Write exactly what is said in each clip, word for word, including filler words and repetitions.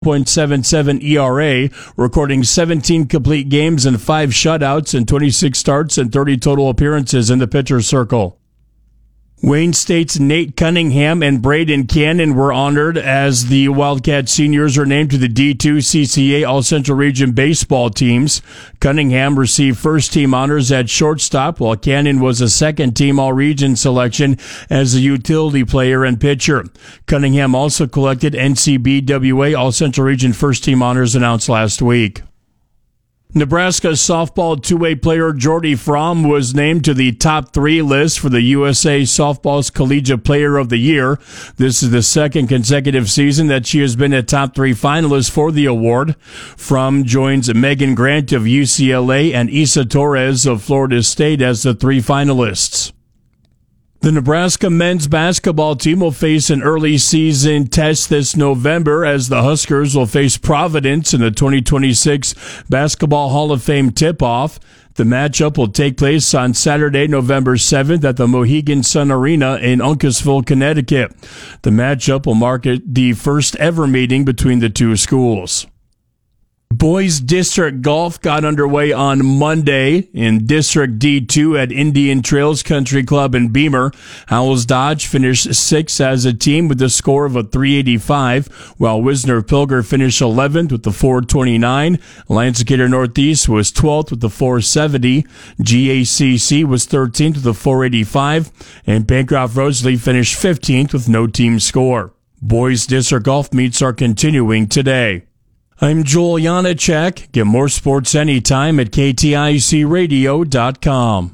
point seven seven E R A, recording seventeen complete games and five shutouts and twenty-six starts and thirty total appearances in the pitcher's circle. Wayne State's Nate Cunningham and Braden Cannon were honored as the Wildcat seniors are named to the D two C C A All-Central Region baseball teams. Cunningham received first-team honors at shortstop, while Cannon was a second-team All-Region selection as a utility player and pitcher. Cunningham also collected N C B W A All-Central Region first-team honors announced last week. Nebraska softball two-way player Jordy Fromm was named to the top three list for the U S A Softball's Collegiate Player of the Year. This is the second consecutive season that she has been a top three finalist for the award. Fromm joins Megan Grant of U C L A and Isa Torres of Florida State as the three finalists. The Nebraska men's basketball team will face an early season test this November as the Huskers will face Providence in the twenty twenty-six Basketball Hall of Fame tip-off. The matchup will take place on Saturday, November seventh at the Mohegan Sun Arena in Uncasville, Connecticut. The matchup will mark the first ever meeting between the two schools. Boys District Golf got underway on Monday in District D two at Indian Trails Country Club in Beamer. Howells Dodge finished sixth as a team with a score of a three eighty-five, while Wisner Pilger finished eleventh with the four twenty-nine. Lancaster Northeast was twelfth with the four seventy. G A C C was thirteenth with the four eighty-five, and Bancroft Rosalie finished fifteenth with no team score. Boys District Golf meets are continuing today. I'm Joel Janacek. Get more sports anytime at K T I C radio dot com.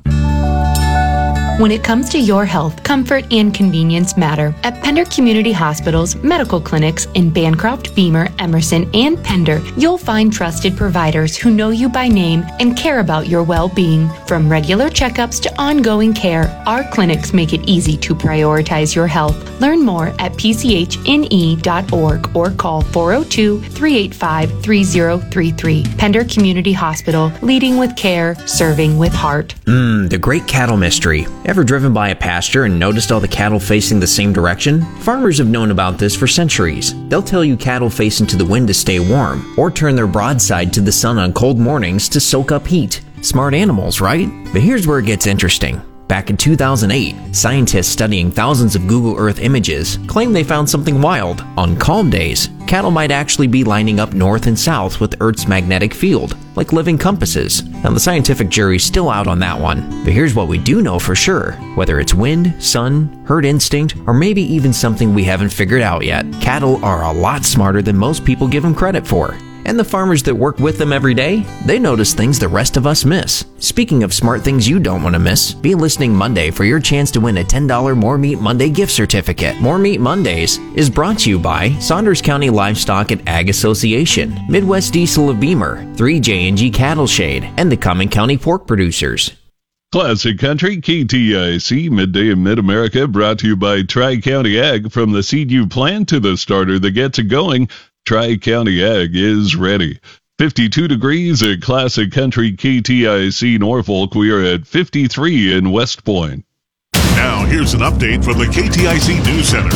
When it comes to your health, comfort and convenience matter. At Pender Community Hospital's medical clinics in Bancroft, Beamer, Emerson, and Pender, you'll find trusted providers who know you by name and care about your well-being. From regular checkups to ongoing care, our clinics make it easy to prioritize your health. Learn more at P C H N E dot org or call four oh two, three eight five, three oh three three. Pender Community Hospital, leading with care, serving with heart. Mmm, the great cattle mystery. Ever driven by a pasture and noticed all the cattle facing the same direction? Farmers have known about this for centuries. They'll tell you cattle face into the wind to stay warm, or turn their broadside to the sun on cold mornings to soak up heat. Smart animals, right? But here's where it gets interesting. Back in two thousand eight, scientists studying thousands of Google Earth images claimed they found something wild. On calm days, cattle might actually be lining up north and south with Earth's magnetic field, like living compasses. Now, the scientific jury's still out on that one. But here's what we do know for sure. Whether it's wind, sun, herd instinct, or maybe even something we haven't figured out yet, cattle are a lot smarter than most people give them credit for. And the farmers that work with them every day, they notice things the rest of us miss. Speaking of smart things you don't want to miss, be listening Monday for your chance to win a ten dollars More Meat Monday gift certificate. More Meat Mondays is brought to you by Saunders County Livestock and Ag Association, Midwest Diesel of Beamer, three J and G Cattle Shade, and the Common County Pork Producers. Classic Country, K T I C, Midday in Mid-America, brought to you by Tri-County Ag. From the seed you plant to the starter that gets it going, Tri-County Ag is ready. fifty-two degrees at Classic Country, K T I C Norfolk. We are at fifty-three in West Point. Now, here's an update from the K T I C News Center.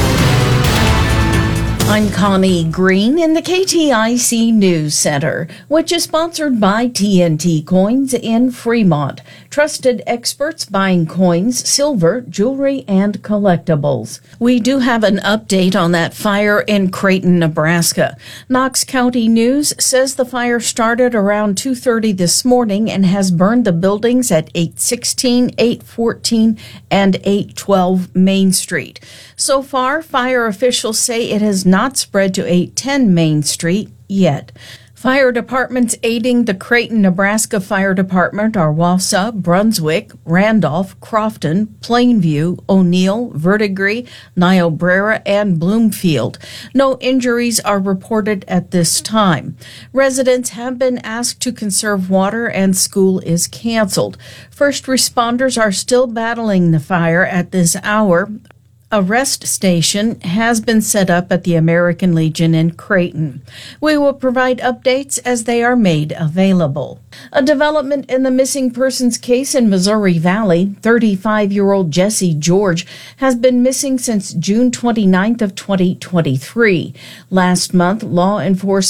I'm Connie Green in the K T I C News Center, which is sponsored by T N T Coins in Fremont. Trusted experts buying coins, silver, jewelry, and collectibles. We do have an update on that fire in Creighton, Nebraska. Knox County News says the fire started around two thirty this morning and has burned the buildings at eight sixteen, eight fourteen, and eight twelve Main Street. So far, fire officials say it has not spread to eight ten Main Street yet. Fire departments aiding the Creighton, Nebraska Fire Department are Wausau, Brunswick, Randolph, Crofton, Plainview, O'Neill, Verdigris, Niobrara, and Bloomfield. No injuries are reported at this time. Residents have been asked to conserve water and school is canceled. First responders are still battling the fire at this hour. A rest station has been set up at the American Legion in Creighton. We will provide updates as they are made available. A development in the missing persons case in Missouri Valley, thirty-five-year-old Jesse George has been missing since June twenty-ninth of twenty twenty-three. Last month, law enforcement